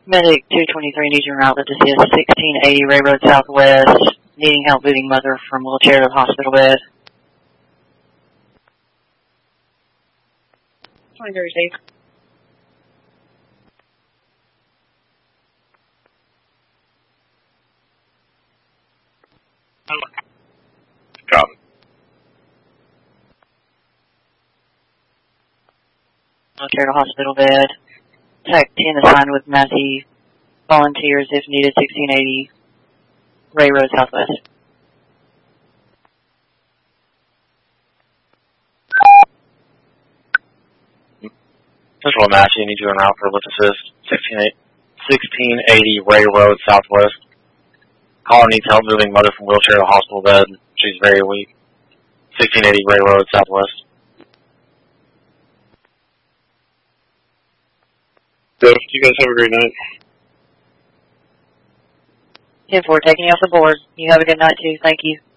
Medic 223 needs your route to assist 1680 Ray Road Southwest, needing help moving mother from wheelchair to the hospital bed. Fine, very safe. Copy. Wheelchair to hospital bed. TAC 10 assigned with Matthew. Volunteers if needed 1680 Ray Road Southwest. Central Matthew needs you en route for lift assist 1680 Ray Road Southwest. Caller needs help moving mother from wheelchair to hospital bed. She's very weak. 1680 Ray Road Southwest. Good. You guys have a great night. 10-4, taking you off the board. You have a good night too. Thank you.